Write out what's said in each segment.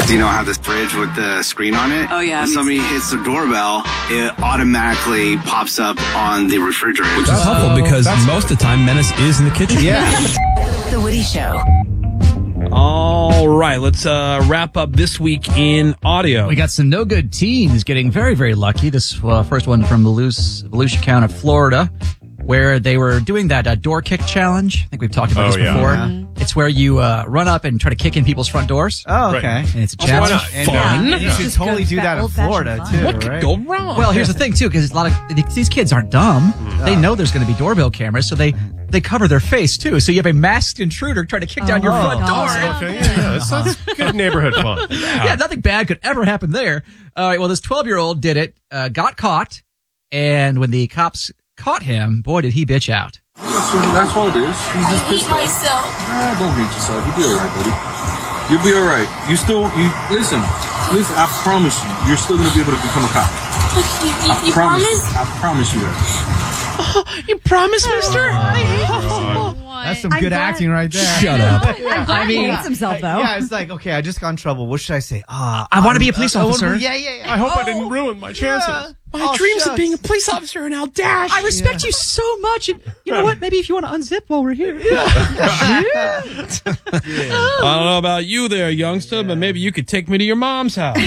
have this fridge with the screen on it. Oh, yeah. When somebody hits the doorbell, it automatically pops up on the refrigerator. Which is helpful because most of the time, Menace is in the kitchen. Yeah. The Woody Show. All right, let's wrap up this week in audio. We got some no good teens getting very, very lucky. This first one from Volusia County, Florida, where they were doing that door kick challenge. I think we've talked about this before. Yeah. It's where you run up and try to kick in people's front doors. Oh, okay. Right. And it's a challenge. Fun. And you should totally do that in Florida, too, What could go wrong? Well, here's the thing, too, because a lot of these kids aren't dumb. They know there's going to be doorbell cameras, so they cover their face, too. So you have a masked intruder trying to kick down your front door. Okay, yeah, that's good neighborhood fun. Yeah, nothing bad could ever happen there. All right, well, this 12-year-old did it, got caught, and when the cops caught him, boy, did he bitch out. That's all it is. You just pissed myself. Don't hate yourself. You'll be all right, buddy. You'll be all right. Listen, I promise you're still going to be able to become a cop. You promise? I promise you that. You promise, mister? That's some good acting right there. Shut up. I'm glad he hates himself, though. Yeah, it's like, okay, I just got in trouble. What should I say? I want to be a police officer. Yeah. I hope I didn't ruin my chances. My dreams of being a police officer are now dashed. I respect you so much. And you know what? Maybe if you want to unzip while we're here. I don't know about you there, youngster, but maybe you could take me to your mom's house.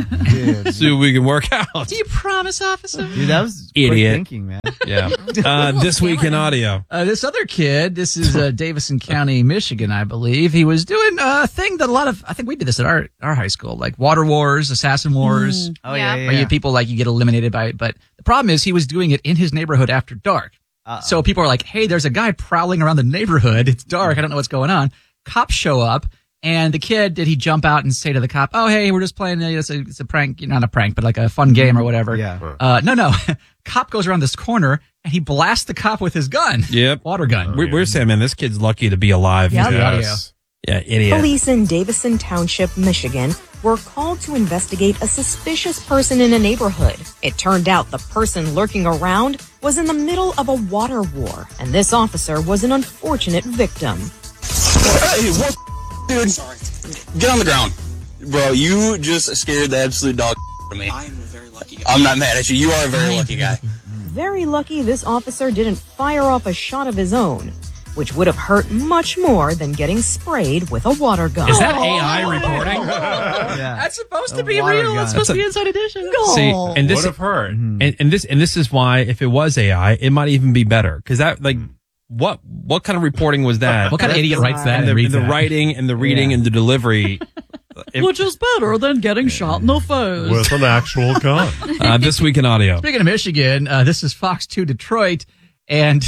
See what we can work out. Do you promise, officer? Dude, that was Idiot. quick thinking, man. Yeah. This week in audio. This other kid, this is Davison County, Michigan, I believe. He was doing a thing that I think we did this at our high school, like Water Wars, Assassin Wars. Oh, yeah. Where you people you get eliminated by it. But the problem is he was doing it in his neighborhood after dark. So people are like, hey, there's a guy prowling around the neighborhood. It's dark. I don't know what's going on. Cops show up. And the kid, did he jump out and say to the cop, oh, hey, we're just playing, it's a prank, not a prank, but like a fun game or whatever. Yeah. No. Cop goes around this corner and he blasts the cop with his gun. Yep. Water gun. We're saying, man, this kid's lucky to be alive. Yep. Yes. Yeah, idiot. Police in Davison Township, Michigan, were called to investigate a suspicious person in a neighborhood. It turned out the person lurking around was in the middle of a water war, and this officer was an unfortunate victim. Hey, what, dude? Sorry. Get on the ground. Bro, you just scared the absolute dog out of me. I am a very lucky guy. I'm not mad at you. You are a very lucky guy. Very lucky this officer didn't fire off a shot of his own, which would have hurt much more than getting sprayed with a water gun. Is that AI reporting? That's supposed to be real. It's supposed to be Inside Edition. See, and this would have hurt. And this is why, if it was AI, it might even be better. Because that, what kind of reporting was that? What kind of idiot writes that? And the writing and the reading and the delivery. Which is better than getting shot in the face. With an actual gun. This week in audio. Speaking of Michigan, this is Fox 2 Detroit, and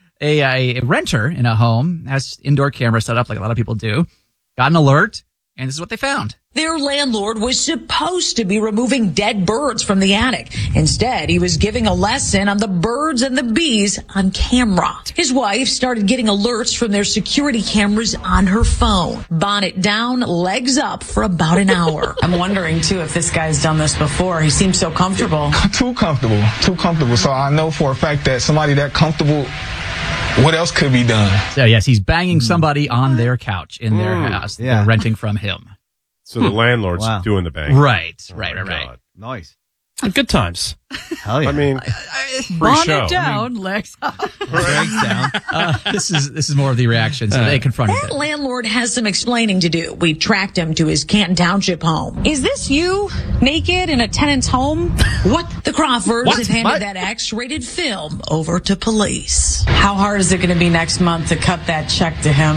a renter in a home has indoor camera set up like a lot of people do, got an alert, and this is what they found. Their landlord was supposed to be removing dead birds from the attic. Instead, he was giving a lesson on the birds and the bees on camera. His wife started getting alerts from their security cameras on her phone. Bonnet down, legs up for about an hour. I'm wondering, too, if this guy's done this before. He seems so comfortable. Too comfortable. So I know for a fact that somebody that comfortable, what else could be done? So, yes, he's banging somebody on their couch in their house. Yeah. They're renting from him. So the landlord's doing the bang. Right. Nice. Good times. Hell yeah. I mean, free Bonnet show. down, legs up. This is more of the reaction. So they confronted That it. landlord has some explaining to do. We tracked him to his Canton Township home. Is this you, naked in a tenant's home? What? The Crawfords have handed that X-rated film over to police. How hard is it going to be next month to cut that check to him?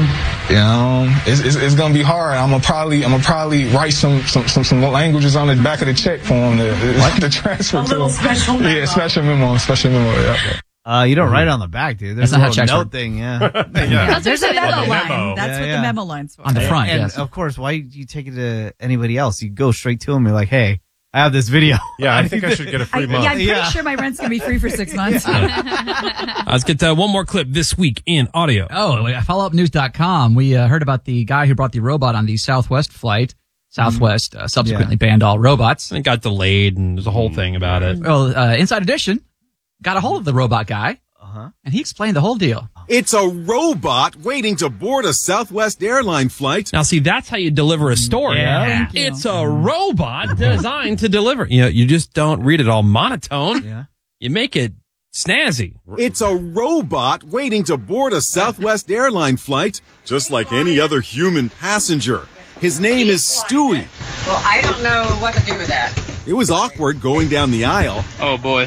It's gonna be hard. I'm gonna probably write some languages on the back of the check for him to transfer to him. Special memo. Yeah, special memo. Yeah. You don't write it on the back, dude. There's That's not how a checks note work. thing, There's a memo line. That's what the memo line's for. On the front, and yes. of course, why do you take it to anybody else? You go straight to them. You're like, hey, I have this video. Yeah, I think I should get a free month. I'm pretty sure my rent's going to be free for 6 months. Let's get one more clip this week in audio. FollowUpNews.com. We heard about the guy who brought the robot on the Southwest flight. Southwest subsequently banned all robots. And it got delayed, and there's a whole thing about it. Well, Inside Edition got a hold of the robot guy And he explained the whole deal. It's a robot waiting to board a Southwest airline flight. Now, see, that's how you deliver a story. Yeah. It's a robot designed to deliver. You just don't read it all monotone. Yeah. You make it snazzy. It's a robot waiting to board a Southwest airline flight, just like any other human passenger. His name is Stewie. Well, I don't know what to do with that. It was awkward going down the aisle. Oh, boy.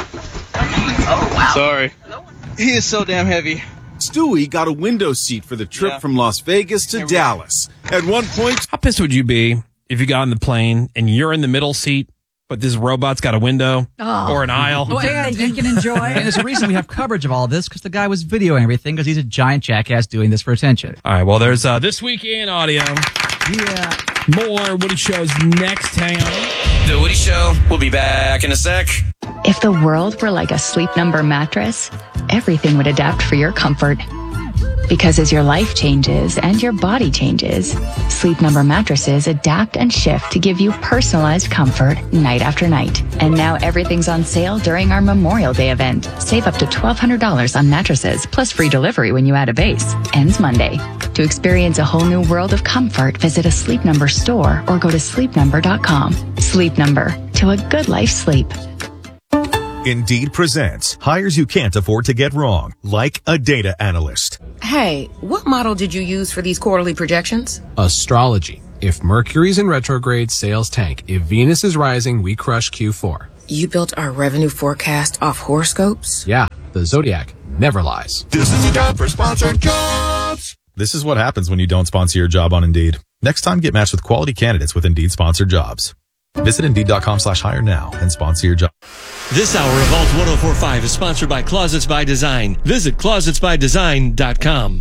Oh, wow. Sorry. He is so damn heavy. Stewie got a window seat for the trip from Las Vegas to Dallas. At one point... How pissed would you be if you got on the plane and you're in the middle seat, but this robot's got a window or an aisle? Oh, and you can enjoy. And there's a reason we have coverage of all this, because the guy was videoing everything, because he's a giant jackass doing this for attention. All right, well, there's This Week in Audio. Yeah. More Woody Shows next. Hang on. The Woody Show will be back in a sec. If the world were like a Sleep Number mattress, everything would adapt for your comfort. Because as your life changes and your body changes, Sleep Number mattresses adapt and shift to give you personalized comfort night after night. And now everything's on sale during our Memorial Day event. Save up to $1,200 on mattresses, plus free delivery when you add a base. Ends Monday. To experience a whole new world of comfort, visit a Sleep Number store or go to sleepnumber.com. Sleep Number. To a good life sleep. Indeed presents hires you can't afford to get wrong, like a data analyst. Hey, what model did you use for these quarterly projections? Astrology. If Mercury's in retrograde, sales tank. If Venus is rising, we crush Q4. You built our revenue forecast off horoscopes? Yeah, the Zodiac never lies. This is a job for sponsored jobs. This is what happens when you don't sponsor your job on Indeed. Next time, get matched with quality candidates with Indeed sponsored jobs. Visit Indeed.com/hire now and sponsor your job. This hour of Alt 1045 is sponsored by Closets by Design. Visit closetsbydesign.com.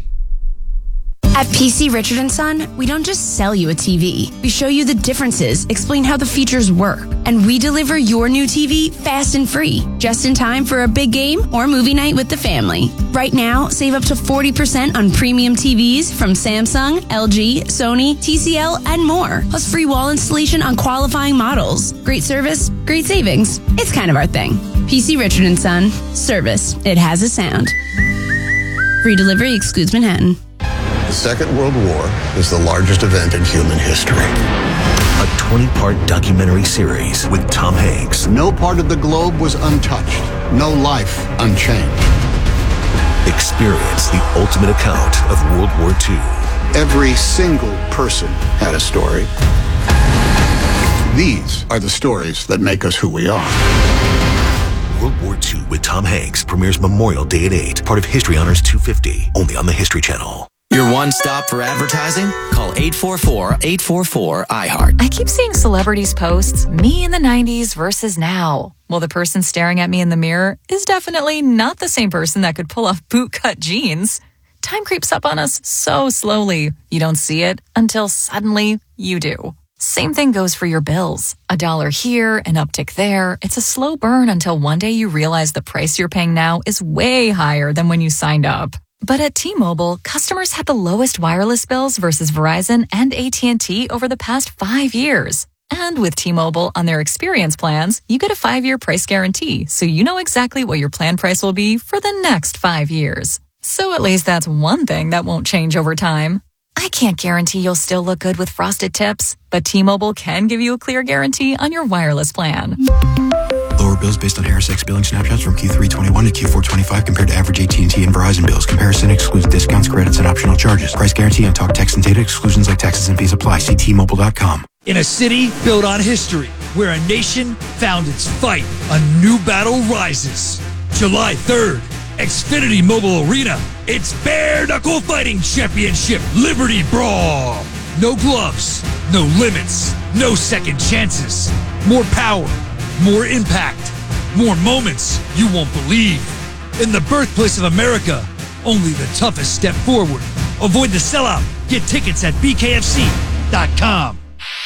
At PC Richard & Son, we don't just sell you a TV. We show you the differences, explain how the features work, and we deliver your new TV fast and free, just in time for a big game or movie night with the family. Right now, save up to 40% on premium TVs from Samsung, LG, Sony, TCL, and more. Plus free wall installation on qualifying models. Great service, great savings. It's kind of our thing. PC Richard & Son. Service. It has a sound. Free delivery excludes Manhattan. The Second World War is the largest event in human history. A 20-part documentary series with Tom Hanks. No part of the globe was untouched. No life unchanged. Experience the ultimate account of World War II. Every single person had a story. These are the stories that make us who we are. World War II with Tom Hanks premieres Memorial Day at 8. Part of History Honors 250. Only on the History Channel. Your one stop for advertising? Call 844-844-iHeart. I keep seeing celebrities posts, me in the 90s versus now. Well, the person staring at me in the mirror is definitely not the same person that could pull off bootcut jeans. Time creeps up on us so slowly. You don't see it until suddenly you do. Same thing goes for your bills. $1 here, an uptick there. It's a slow burn until one day you realize the price you're paying now is way higher than when you signed up. But at T-Mobile, customers had the lowest wireless bills versus Verizon and AT&T over the past 5 years. And with T-Mobile on their experience plans, you get a 5-year price guarantee, so you know exactly what your plan price will be for the next 5 years. So at least that's one thing that won't change over time. I can't guarantee you'll still look good with frosted tips, but T-Mobile can give you a clear guarantee on your wireless plan. Lower bills based on Harris X billing snapshots from Q321 to Q425 compared to average AT&T and Verizon bills. Comparison excludes discounts, credits, and optional charges. Price guarantee on talk, text, and data. Exclusions like taxes and fees apply. See T-Mobile.com. In a city built on history, where a nation found its fight, a new battle rises. July 3rd, Xfinity Mobile Arena. It's Bare Knuckle Fighting Championship Liberty Brawl. No gloves, no limits, no second chances. More power, more impact, more moments you won't believe. In the birthplace of America, only the toughest step forward. Avoid the sellout. Get tickets at bkfc.com.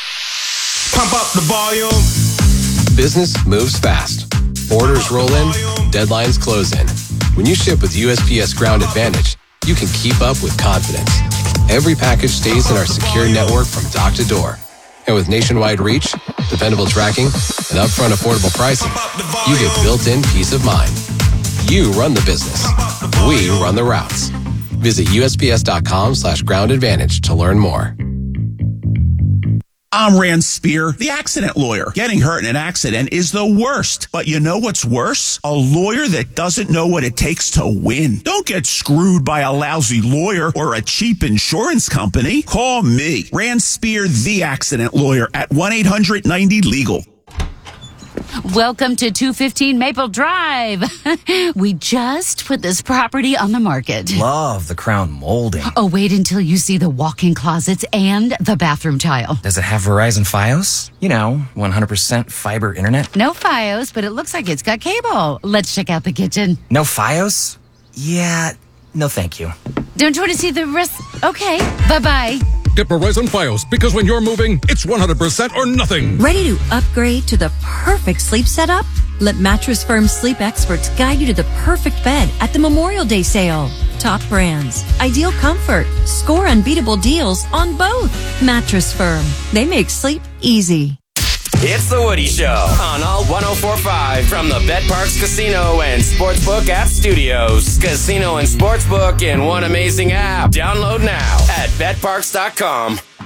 Pump up the volume. Business moves fast. Orders roll in, deadlines close in. When you ship with USPS Ground Advantage, you can keep up with confidence. Every package stays in our secure network from dock to door. And with nationwide reach, dependable tracking, and upfront affordable pricing, you get built-in peace of mind. You run the business. We run the routes. Visit USPS.com/Ground Advantage to learn more. I'm Rand Spear, the accident lawyer. Getting hurt in an accident is the worst. But you know what's worse? A lawyer that doesn't know what it takes to win. Don't get screwed by a lousy lawyer or a cheap insurance company. Call me, Rand Spear, the accident lawyer, at 1-800-90-LEGAL. Welcome to 215 Maple Drive. We just put this property on the market. Love the crown molding. Oh, wait until you see the walk-in closets and the bathroom tile. Does it have Verizon Fios? 100% fiber internet? No Fios, but it looks like it's got cable. Let's check out the kitchen. No Fios? Yeah, no thank you. Don't you want to see the rest? Okay, bye-bye. Get Verizon Fios, because when you're moving, it's 100% or nothing. Ready to upgrade to the perfect sleep setup? Let Mattress Firm sleep experts guide you to the perfect bed at the Memorial Day sale. Top brands, ideal comfort, score unbeatable deals on both. Mattress Firm, they make sleep easy. It's The Woody Show on Alt 104.5 from the BetParks Casino and Sportsbook app studios. Casino and Sportsbook in one amazing app. Download now at betparks.com.